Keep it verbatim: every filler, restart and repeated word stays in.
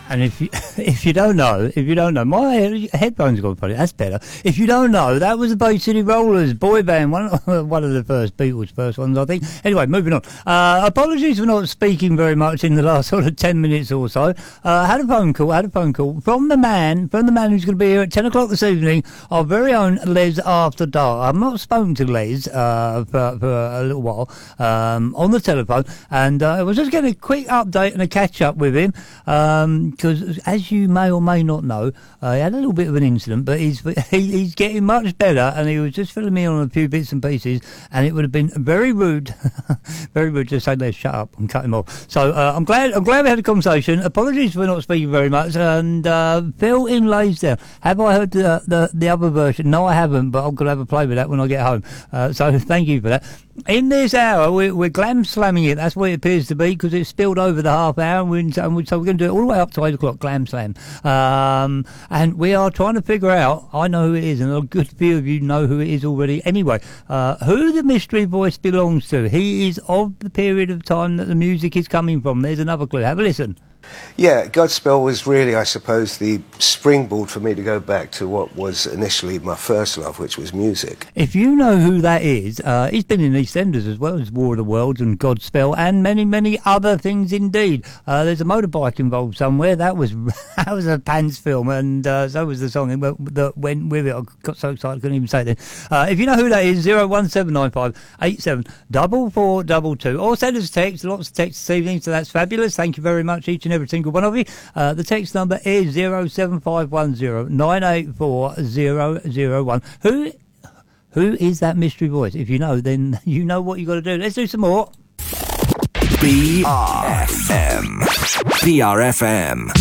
And if you if you don't know, if you don't know, my headphones got funny. That's better. If you don't know, that was the Bay City Rollers boy band, one one of the first Beatles first ones, I think. Anyway, moving on. Uh, apologies for not speaking very much in the last sort of ten minutes or so. Uh, had a phone call, had a phone call from the man, from the man who's going to be here at ten o'clock this evening. Our very own Les After Dark. I've not spoken to Les uh, for, for a little while um, on the telephone, and uh, I was just getting a quick update and a catch up with him. Um, Because, as you may or may not know, uh, he had a little bit of an incident, but he's he, he's getting much better, and he was just filling me in on a few bits and pieces, and it would have been very rude, very rude to say, "Let's shut up and cut him off." So uh, I'm glad I'm glad we had a conversation. Apologies for not speaking very much, and uh, fill in Laysdale. Have I heard the, the the other version? No, I haven't, but I'm going to have a play with that when I get home. Uh, so thank you for that. In this hour, we're, we're glam slamming it. That's what it appears to be, because it's spilled over the half hour, and, we, and we, so we're going to do it all the way up to eight o'clock, glam slam. Um, and we are trying to figure out, I know who it is, and a good few of you know who it is already anyway, uh, who the mystery voice belongs to. He is of the period of time that the music is coming from. There's another clue. Have a listen. Yeah, Godspell was really, I suppose, the springboard for me to go back to what was initially my first love, which was music. If you know who that is, uh, he's been in EastEnders as well as War of the Worlds and Godspell and many, many other things indeed. Uh, there's a motorbike involved somewhere. That was that was a Pants film, and uh, so was the song that went with it. I got so excited I couldn't even say it then. Uh, if you know who that is, zero one seven nine five eight seven four four two two, or send us a text. Lots of text this evening, so that's fabulous. Thank you very much, each and every single one of you. Uh, the text number is zero seven five one zero nine eight four zero zero one. Who who is that mystery voice? If you know, then you know what you got to do. Let's do some more. B R F M. B R F M.